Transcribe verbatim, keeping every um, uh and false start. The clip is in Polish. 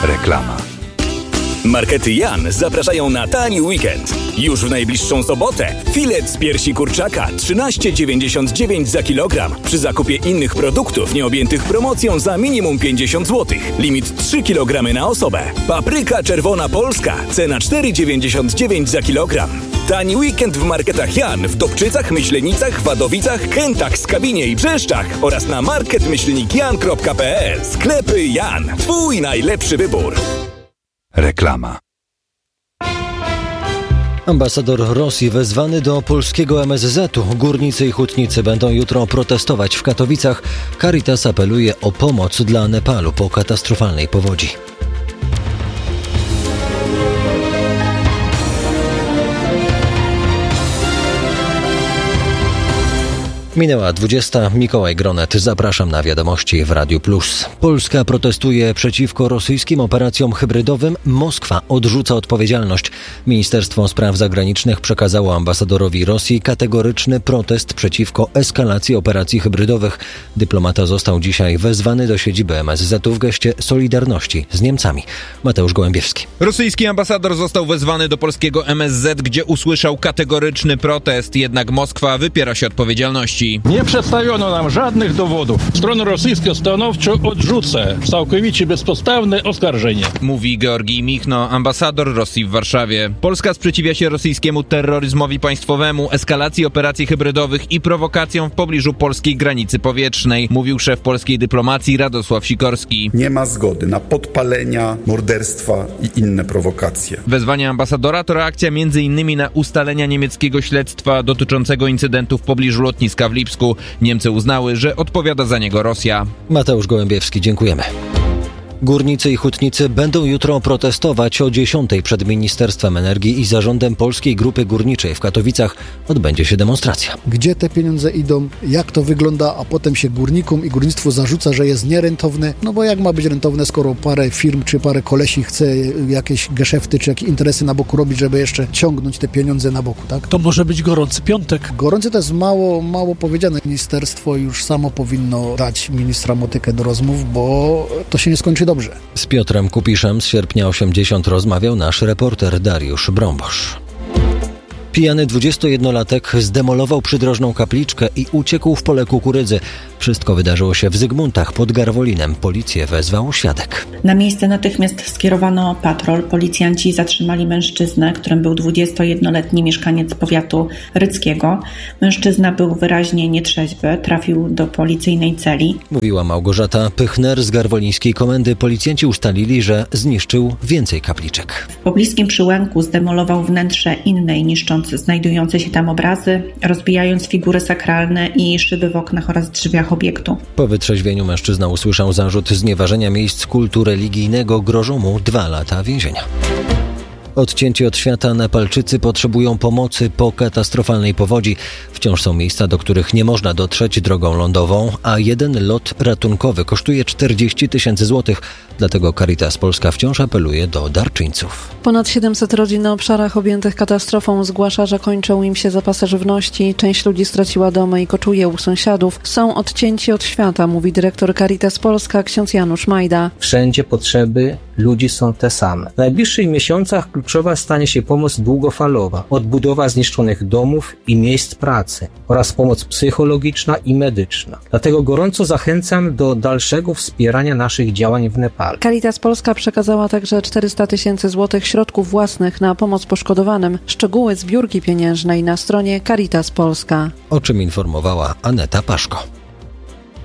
Reklama. Markety Jan zapraszają na tani weekend. Już w najbliższą sobotę filet z piersi kurczaka trzynaście dziewięćdziesiąt dziewięć za kilogram. Przy zakupie innych produktów nieobjętych promocją za minimum pięćdziesiąt złotych. Limit trzy kilogramy na osobę. Papryka czerwona polska. Cena cztery dziewięćdziesiąt dziewięć za kilogram. Tani weekend w marketach Jan w Dobczycach, Myślenicach, Wadowicach, Kętach, Skabinie i Brzeszczach oraz na market myślnik jan kropka p l. Sklepy Jan. Twój najlepszy wybór. Reklama. Ambasador Rosji wezwany do polskiego M S Z-u. Górnicy i hutnicy będą jutro protestować w Katowicach. Caritas apeluje o pomoc dla Nepalu po katastrofalnej powodzi. Minęła dwudziesta. Mikołaj Gronet. Zapraszam na wiadomości w Radiu Plus. Polska protestuje przeciwko rosyjskim operacjom hybrydowym. Moskwa odrzuca odpowiedzialność. Ministerstwo Spraw Zagranicznych przekazało ambasadorowi Rosji kategoryczny protest przeciwko eskalacji operacji hybrydowych. Dyplomata został dzisiaj wezwany do siedziby M S Z-u w geście solidarności z Niemcami. Mateusz Gołębiewski. Rosyjski ambasador został wezwany do polskiego M S Z, gdzie usłyszał kategoryczny protest. Jednak Moskwa wypiera się odpowiedzialności. Nie przedstawiono nam żadnych dowodów. Strona rosyjska stanowczo odrzuca całkowicie bezpodstawne oskarżenie. Mówi Georgij Michno, ambasador Rosji w Warszawie. Polska sprzeciwia się rosyjskiemu terroryzmowi państwowemu, eskalacji operacji hybrydowych i prowokacjom w pobliżu polskiej granicy powietrznej, mówił szef polskiej dyplomacji Radosław Sikorski. Nie ma zgody na podpalenia, morderstwa i inne prowokacje. Wezwanie ambasadora to reakcja między innymi na ustalenia niemieckiego śledztwa dotyczącego incydentu w pobliżu lotniska w Lipsku. Niemcy uznały, że odpowiada za niego Rosja. Mateusz Gołębiewski, dziękujemy. Górnicy i hutnicy będą jutro protestować o dziesiątej przed Ministerstwem Energii i Zarządem Polskiej Grupy Górniczej w Katowicach. Odbędzie się demonstracja. Gdzie te pieniądze idą, jak to wygląda, a potem się górnikom i górnictwu zarzuca, że jest nierentowne. No bo jak ma być rentowne, skoro parę firm czy parę kolesi chce jakieś geszefty czy jakieś interesy na boku robić, żeby jeszcze ciągnąć te pieniądze na boku, tak? To może być gorący piątek. Gorący to jest mało, mało powiedziane. Ministerstwo już samo powinno dać ministra motykę do rozmów, bo to się nie skończy dobrze. Z Piotrem Kupiszem z sierpnia osiemdziesiąt rozmawiał nasz reporter Dariusz Brąbosz. Pijany dwudziestojednolatek zdemolował przydrożną kapliczkę i uciekł w pole kukurydzy. Wszystko wydarzyło się w Zygmuntach pod Garwolinem. Policję wezwał świadek. Na miejsce natychmiast skierowano patrol. Policjanci zatrzymali mężczyznę, którym był dwudziestojednoletni mieszkaniec powiatu ryckiego. Mężczyzna był wyraźnie nietrzeźwy, trafił do policyjnej celi. Mówiła Małgorzata Pychner z garwolińskiej komendy. Policjanci ustalili, że zniszczył więcej kapliczek. W pobliskim Przyłęku zdemolował wnętrze innej, niszcząc znajdujące się tam obrazy, rozbijając figury sakralne i szyby w oknach oraz drzwiach obiektu. Po wytrzeźwieniu mężczyzna usłyszał zarzut znieważenia miejsc kultu religijnego. Grożą mu dwa lata więzienia. Odcięci od świata Nepalczycy potrzebują pomocy po katastrofalnej powodzi. Wciąż są miejsca, do których nie można dotrzeć drogą lądową, a jeden lot ratunkowy kosztuje czterdzieści tysięcy złotych. Dlatego Caritas Polska wciąż apeluje do darczyńców. Ponad siedemset rodzin na obszarach objętych katastrofą zgłasza, że kończą im się zapasy żywności. Część ludzi straciła domy i koczuje u sąsiadów. Są odcięci od świata, mówi dyrektor Caritas Polska ksiądz Janusz Majda. Wszędzie potrzeby ludzi są te same. W najbliższych miesiącach kluczowa stanie się pomoc długofalowa, odbudowa zniszczonych domów i miejsc pracy oraz pomoc psychologiczna i medyczna. Dlatego gorąco zachęcam do dalszego wspierania naszych działań w Nepalu. Caritas Polska przekazała także czterysta tysięcy złotych środków własnych na pomoc poszkodowanym. Szczegóły zbiórki pieniężnej na stronie Caritas Polska. O czym informowała Aneta Paszko.